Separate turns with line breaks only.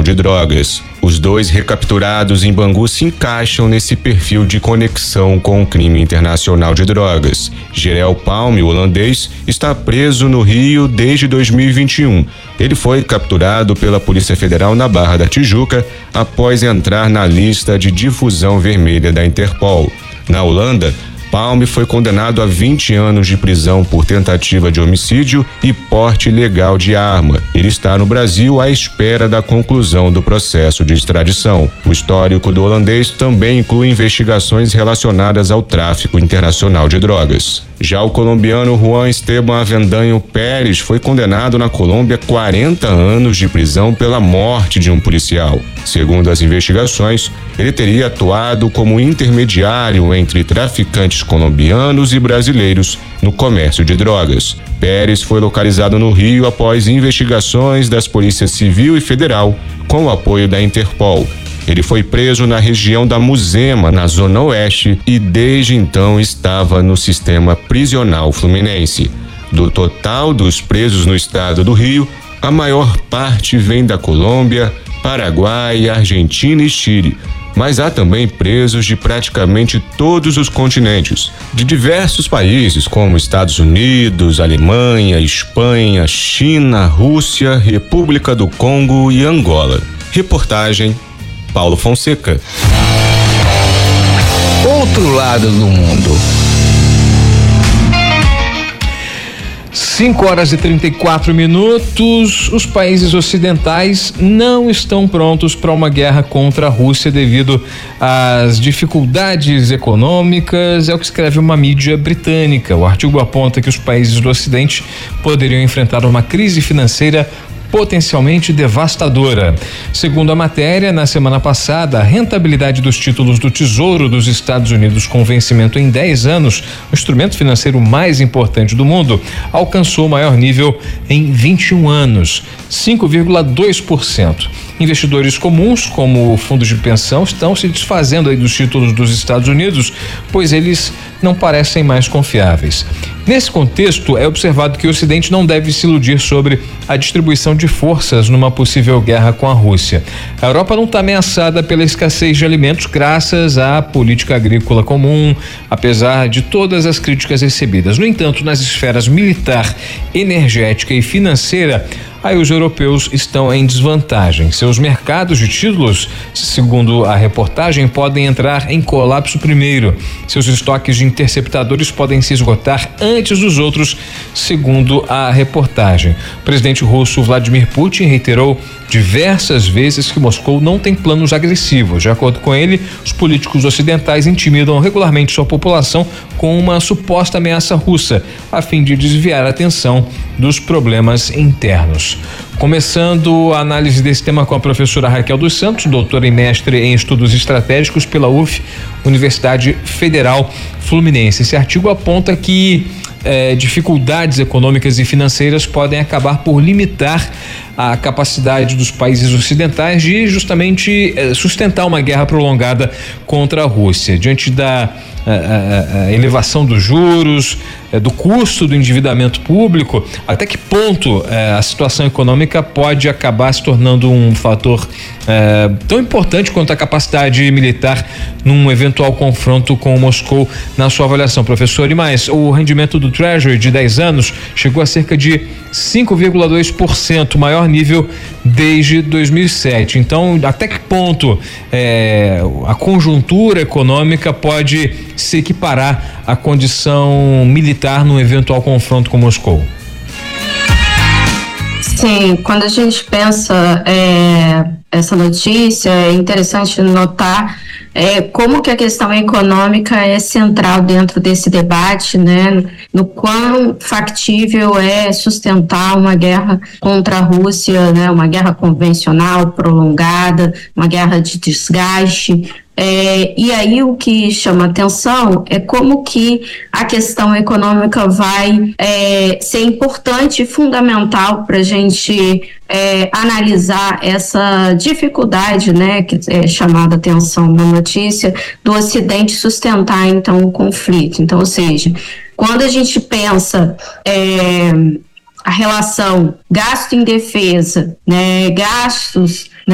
de Drogas. Os dois recapturados em Bangu se encaixam nesse perfil de conexão com o crime internacional de drogas. Jerel Palme, o holandês, está preso no Rio desde 2021. Ele foi capturado pela Polícia Federal na Barra da Tijuca após entrar na lista de difusão vermelha da Interpol. Na Holanda, Palme foi condenado a 20 anos de prisão por tentativa de homicídio e porte ilegal de arma. Ele está no Brasil à espera da conclusão do processo de extradição. O histórico do holandês também inclui investigações relacionadas ao tráfico internacional de drogas. Já o colombiano Juan Esteban Avendaño Pérez foi condenado na Colômbia a 40 anos de prisão pela morte de um policial. Segundo as investigações, ele teria atuado como intermediário entre traficantes colombianos e brasileiros no comércio de drogas. Pérez foi localizado no Rio após investigações das polícias civil e federal com o apoio da Interpol. Ele foi preso na região da Muzema, na Zona Oeste, e desde então estava no sistema prisional fluminense. Do total dos presos no estado do Rio, a maior parte vem da Colômbia, Paraguai, Argentina e Chile. Mas há também presos de praticamente todos os continentes, de diversos países como Estados Unidos, Alemanha, Espanha, China, Rússia, República do Congo e Angola. Reportagem Paulo Fonseca.
Outro lado do mundo. 5h34. Os países ocidentais não estão prontos para uma guerra contra a Rússia devido às dificuldades econômicas, é o que escreve uma mídia britânica. O artigo aponta que os países do Ocidente poderiam enfrentar uma crise financeira potencialmente devastadora. Segundo a matéria, na semana passada, a rentabilidade dos títulos do Tesouro dos Estados Unidos com vencimento em 10 anos, o instrumento financeiro mais importante do mundo, alcançou o maior nível em 21 anos, 5,2%. Investidores comuns, como fundos de pensão, estão se desfazendo aí dos títulos dos Estados Unidos, pois eles não parecem mais confiáveis. Nesse contexto, é observado que o Ocidente não deve se iludir sobre a distribuição de forças numa possível guerra com a Rússia. A Europa não está ameaçada pela escassez de alimentos graças à política agrícola comum, apesar de todas as críticas recebidas. No entanto, nas esferas militar, energética e financeira, aí os europeus estão em desvantagem. Seus mercados de títulos, segundo a reportagem, podem entrar em colapso primeiro. Seus estoques de interceptadores podem se esgotar antes dos outros, segundo a reportagem. O presidente russo Vladimir Putin reiterou diversas vezes que Moscou não tem planos agressivos. De acordo com ele, os políticos ocidentais intimidam regularmente sua população com uma suposta ameaça russa, a fim de desviar a atenção dos problemas internos. Começando a análise desse tema com a professora Raquel dos Santos, doutora e mestre em estudos estratégicos pela UF, Universidade Federal Fluminense. Esse artigo aponta que dificuldades econômicas e financeiras podem acabar por limitar a capacidade dos países ocidentais de justamente sustentar uma guerra prolongada contra a Rússia. Diante da elevação dos juros, do custo do endividamento público, até que ponto a situação econômica pode acabar se tornando um fator tão importante quanto a capacidade militar num eventual confronto com Moscou, na sua avaliação, professor? E mais, o rendimento do Treasury de 10 anos chegou a cerca de 5,2%, maior nível desde 2007. Então, até que ponto a conjuntura econômica pode se equiparar à condição militar num eventual confronto com Moscou?
Sim, quando a gente pensa essa notícia, é interessante notar como que a questão econômica é central dentro desse debate, né? No quão factível é sustentar uma guerra contra a Rússia, né? Uma guerra convencional, prolongada, uma guerra de desgaste. E aí o que chama atenção é como que a questão econômica vai ser importante e fundamental para a gente analisar essa dificuldade, né, que é chamada atenção na notícia, do Ocidente sustentar então o conflito. Então, ou seja, quando a gente pensa a relação gasto em defesa, né, gastos